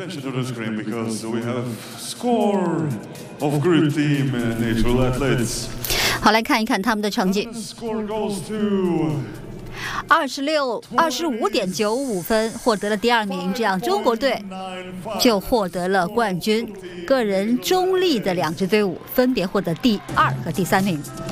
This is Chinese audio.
attention to the screen because we have score of Greek team natural athletes. 好，来看一看他们的成绩。 Score goes to 25.95分获得了第2名，这样中国队就获得了冠军。个人中立的2支队伍分别获得第2和第3名。